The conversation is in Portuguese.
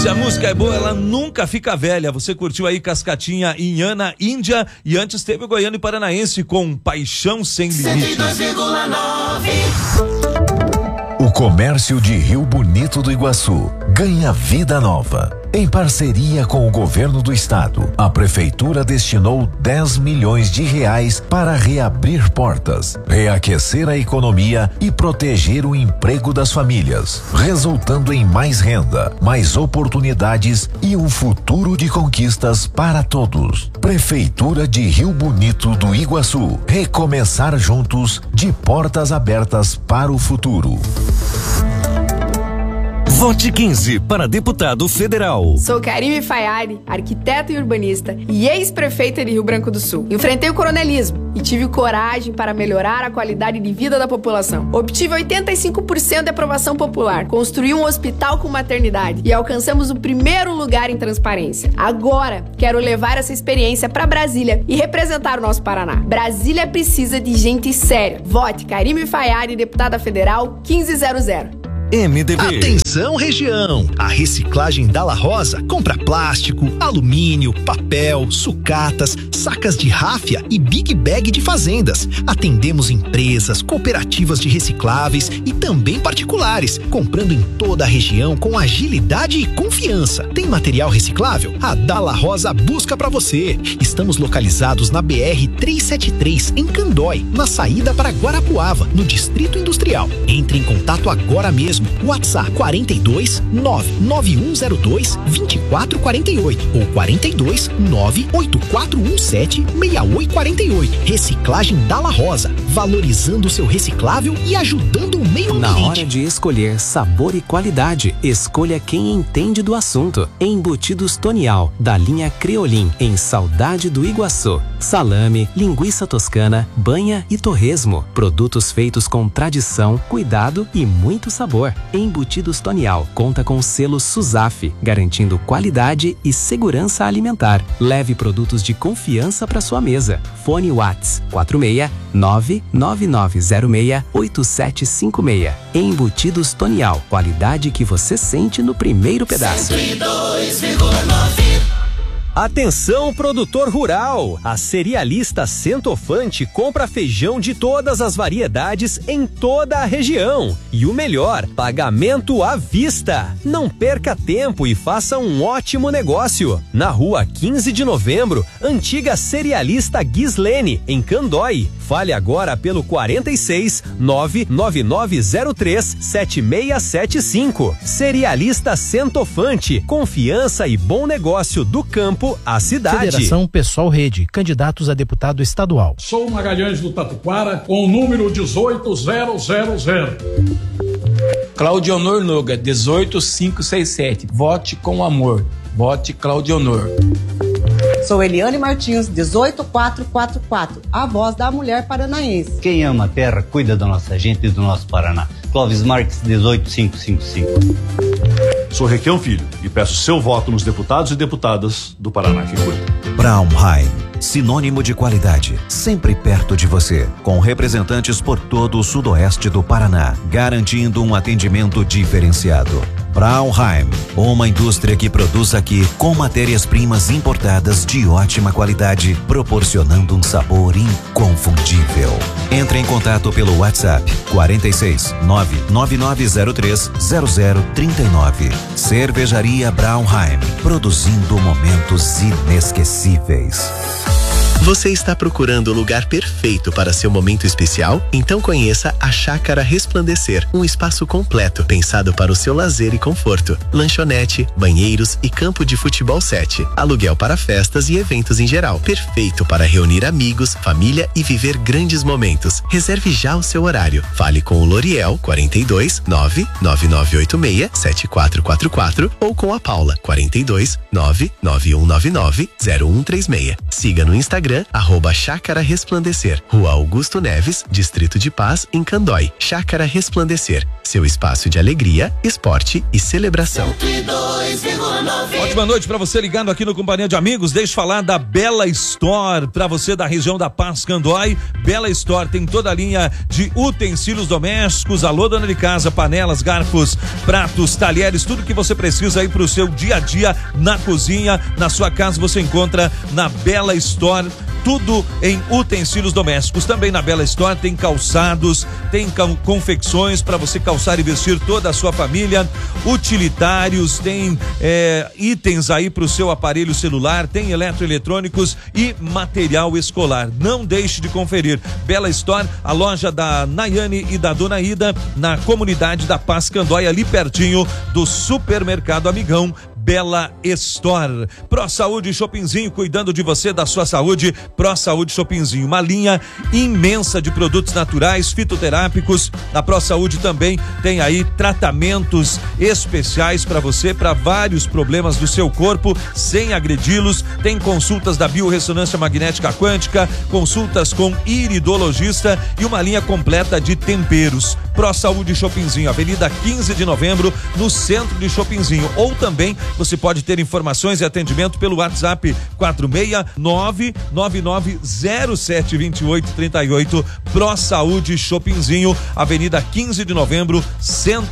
Se a música é boa, ela nunca fica velha. Você curtiu aí Cascatinha, Inhana, Índia, e antes teve o Goiano e Paranaense com Paixão Sem Limites. 102,9. O comércio de Rio Bonito do Iguaçu ganha vida nova. Em parceria com o governo do estado, a prefeitura destinou 10 milhões de reais para reabrir portas, reaquecer a economia e proteger o emprego das famílias, resultando em mais renda, mais oportunidades e um futuro de conquistas para todos. Prefeitura de Rio Bonito do Iguaçu, recomeçar juntos, de portas abertas para o futuro. Vote 15 para deputado federal. Sou Karime Fayari, arquiteta e urbanista e ex-prefeita de Rio Branco do Sul. Enfrentei o coronelismo e tive coragem para melhorar a qualidade de vida da população. Obtive 85% de aprovação popular, construí um hospital com maternidade e alcançamos o primeiro lugar em transparência. Agora, quero levar essa experiência para Brasília e representar o nosso Paraná. Brasília precisa de gente séria. Vote Karime Fayari, deputada federal 1500. MDB. Atenção, região! A reciclagem Dalla Rosa compra plástico, alumínio, papel, sucatas, sacas de ráfia e big bag de fazendas. Atendemos empresas, cooperativas de recicláveis e também particulares, comprando em toda a região com agilidade e confiança. Tem material reciclável? A Dalla Rosa busca pra você. Estamos localizados na BR-373, em Candói, na saída para Guarapuava, no Distrito Industrial. Entre em contato agora mesmo. WhatsApp 42 99102 2448 ou 42 98417 6848. Reciclagem Dalla Rosa, valorizando seu reciclável e ajudando o meio ambiente. Na hora de escolher sabor e qualidade, escolha quem entende do assunto. Embutidos Tonial, da linha Creolim, em Saudade do Iguaçu. Salame, linguiça toscana, banha e torresmo. Produtos feitos com tradição, cuidado e muito sabor. Embutidos Tonial conta com o selo SUSAF, garantindo qualidade e segurança alimentar. Leve produtos de confiança para sua mesa. Fone Whats 46 99906 8756. Embutidos Tonial, qualidade que você sente no primeiro pedaço. 102,9. Atenção, produtor rural! A Cerealista Centofante compra feijão de todas as variedades em toda a região. E o melhor, pagamento à vista. Não perca tempo e faça um ótimo negócio. Na rua 15 de novembro, antiga Cerealista Gislene, em Candói. Fale agora pelo 46 99903 7675. Cerealista Centofante, confiança e bom negócio do campo à cidade. Federação Pessoal Rede, candidatos a deputado estadual. Sou Magalhães do Tatuquara, com o número 18000. Claudionor Noga, 18567. Vote com amor. Vote Claudionor. Sou Eliane Martins, 18444, a voz da mulher paranaense. Quem ama a terra, cuida da nossa gente e do nosso Paraná. Clóvis Marques, 18555. Sou Requião Filho e peço seu voto nos deputados e deputadas do Paraná que cuida. Braunheim, sinônimo de qualidade, sempre perto de você, com representantes por todo o sudoeste do Paraná, garantindo um atendimento diferenciado. Braunheim, uma indústria que produz aqui com matérias-primas importadas de ótima qualidade, proporcionando um sabor inconfundível. Entre em contato pelo WhatsApp 46 99903 0039. Cervejaria Braunheim, produzindo momentos inesquecíveis. Você está procurando o lugar perfeito para seu momento especial? Então conheça a Chácara Resplandecer, um espaço completo pensado para o seu lazer e conforto. Lanchonete, banheiros e campo de futebol 7. Aluguel para festas e eventos em geral. Perfeito para reunir amigos, família e viver grandes momentos. Reserve já o seu horário. Fale com o Loriel 42 99986 7444 ou com a Paula 42 99199 0136. Siga no Instagram Instagram, @Chácara Resplandecer. Rua Augusto Neves, Distrito de Paz, em Candói. Chácara Resplandecer. Seu espaço de alegria, esporte e celebração. 102,9. Ótima noite para você ligando aqui no Companhia de Amigos. Deixa eu falar da Bela Store, para você da região da Paz, Candói. Bela Store tem toda a linha de utensílios domésticos. Alô, dona de casa, panelas, garfos, pratos, talheres, tudo que você precisa aí pro seu dia a dia na cozinha, na sua casa, você encontra na Bela Store. Tudo em utensílios domésticos. Também na Bela Store tem calçados, tem confecções para você calçar e vestir toda a sua família, utilitários, tem itens aí para o seu aparelho celular, tem eletroeletrônicos e material escolar. Não deixe de conferir. Bela Store, a loja da Nayane e da Dona Ida, na comunidade da Paz, Candói, ali pertinho do Supermercado Amigão. Bela Store. Pro Saúde Shoppingzinho, cuidando de você, da sua saúde. Pro Saúde Shoppingzinho, uma linha imensa de produtos naturais, fitoterápicos. A Pro Saúde também tem aí tratamentos especiais para você, para vários problemas do seu corpo, sem agredi-los. Tem consultas da biorressonância magnética quântica, consultas com iridologista e uma linha completa de temperos. Pro Saúde Shoppingzinho, Avenida 15 de Novembro, no centro de Shoppingzinho. Ou também você pode ter informações e atendimento pelo WhatsApp 46999072838. Pro Saúde Shoppingzinho, Avenida 15 de Novembro, centro